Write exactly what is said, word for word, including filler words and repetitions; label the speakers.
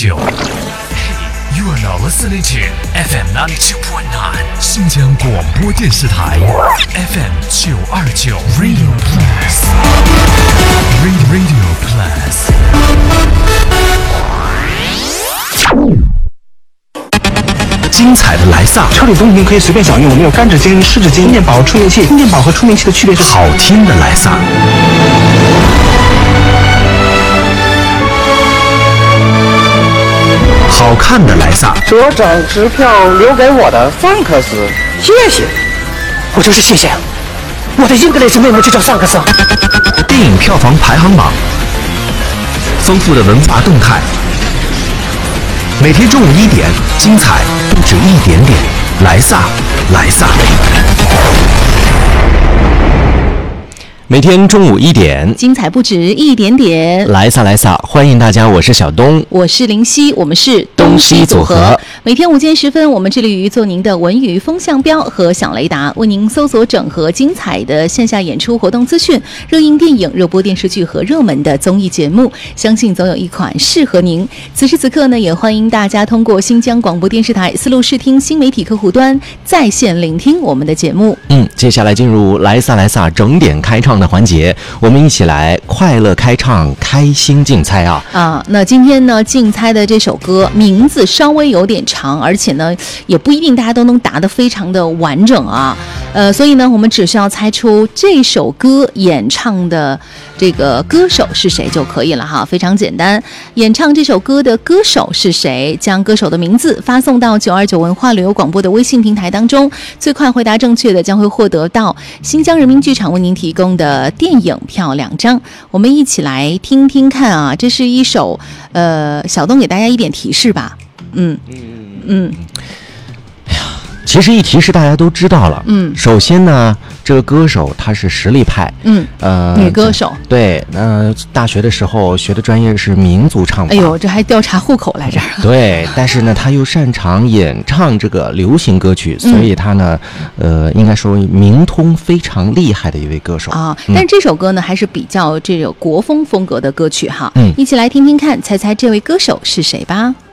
Speaker 1: 九。You are now listening to F M ninety-two point nine 新疆广播电视台 F M 九二九 Radio Plus Radio Plus。精彩的莱萨，
Speaker 2: 车里东西可以随便享用，没有干纸巾、湿纸巾、充电宝、充电器。充电宝和充电器的区别是
Speaker 1: 好听的莱萨。好看的莱萨，
Speaker 2: 这张支票留给我的桑克斯，谢谢。我就是谢谢。我的英格雷斯妹妹就叫桑克斯。
Speaker 1: 电影票房排行榜，丰富的文化动态。每天中午一点，精彩不止一点点。莱萨，莱萨。
Speaker 3: 每天中午一点，
Speaker 4: 精彩不止一点点。
Speaker 3: 莱萨莱萨，欢迎大家，我是小东，
Speaker 4: 我是林夕，我们是
Speaker 3: 东西组合。
Speaker 4: 每天午间时分，我们致力于做您的文娱风向标和响雷达，为您搜索整合精彩的线下演出活动资讯、热映电影、热播电视剧和热门的综艺节目，相信总有一款适合您。此时此刻呢，也欢迎大家通过新疆广播电视台思路视听新媒体客户端在线聆听我们的节目。
Speaker 3: 嗯，接下来进入莱萨莱萨整点开唱的环节，我们一起来快乐开唱，开心竞猜啊！
Speaker 4: 啊，那今天呢，竞猜的这首歌名字稍微有点长，而且呢，也不一定大家都能答得非常的完整啊。呃，所以呢，我们只需要猜出这首歌演唱的这个歌手是谁就可以了哈，非常简单。演唱这首歌的歌手是谁？将歌手的名字发送到九二九文化旅游广播的微信平台当中，最快回答正确的将会获得到新疆人民剧场为您提供的电影票两张。我们一起来听听看啊，这是一首呃，小东给大家一点提示吧。嗯嗯。
Speaker 3: 其实一提示大家都知道了。嗯，首先呢，这个歌手他是实力派。嗯，呃，
Speaker 4: 女歌手。
Speaker 3: 对，呃，大学的时候学的专业是民族唱法。
Speaker 4: 哎呦，这还调查户口来着。
Speaker 3: 对，但是呢，他又擅长演唱这个流行歌曲，所以他呢，呃，应该说民通非常厉害的一位歌手
Speaker 4: 啊。但是这首歌呢，还是比较这个国风风格的歌曲哈。嗯，一起来听听看，猜猜这位歌手是谁吧。